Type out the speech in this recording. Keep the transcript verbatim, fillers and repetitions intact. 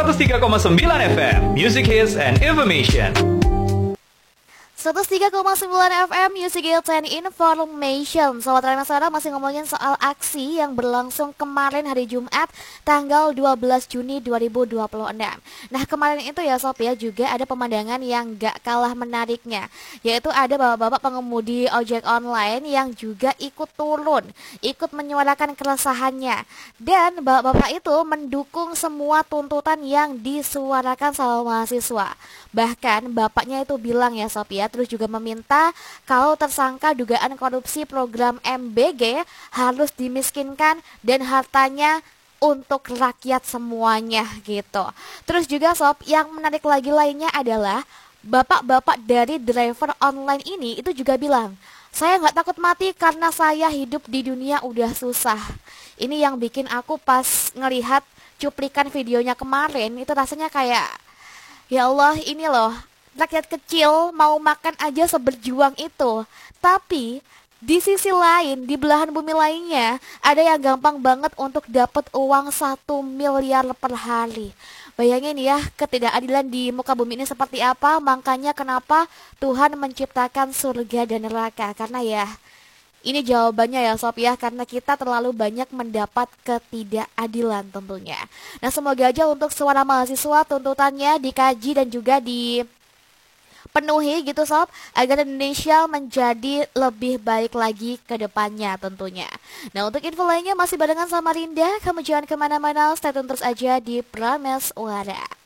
seratus tiga koma sembilan F M, Music Hits and Information. seratus tiga koma sembilan F M Music Hits and Information. Sobat Ramasara masih ngomongin soal aksi yang berlangsung kemarin hari Jumat tanggal dua belas Juni dua ribu dua puluh enam. Nah kemarin itu ya Sob ya, juga ada pemandangan yang gak kalah menariknya, yaitu ada bapak-bapak pengemudi ojek online yang juga ikut turun, ikut menyuarakan keresahannya. Dan bapak-bapak itu mendukung semua tuntutan yang disuarakan sama mahasiswa. Bahkan bapaknya itu bilang ya Sob ya, terus juga meminta kalau tersangka dugaan korupsi program M B G harus dimiskinkan dan hartanya untuk rakyat semuanya gitu. Terus juga Sob, yang menarik lagi lainnya adalah bapak-bapak dari driver online ini itu juga bilang, saya nggak takut mati karena saya hidup di dunia udah susah. Ini yang bikin aku pas ngelihat cuplikan videonya kemarin itu rasanya kayak, ya Allah, ini loh, rakyat kecil mau makan aja seberjuang itu. Tapi di sisi lain, di belahan bumi lainnya, ada yang gampang banget untuk dapat uang satu miliar per hari. Bayangin ya, ketidakadilan di muka bumi ini seperti apa. Makanya kenapa Tuhan menciptakan surga dan neraka. Karena ya, ini jawabannya ya Sob ya, karena kita terlalu banyak mendapat ketidakadilan tentunya. Nah semoga aja untuk suara mahasiswa tuntutannya dikaji dan juga di penuhi gitu Sob, agar Indonesia menjadi lebih baik lagi ke depannya tentunya. Nah untuk info lainnya masih barengan sama Rinda, kamu jangan kemana-mana, stay tune terus aja di Prameswara.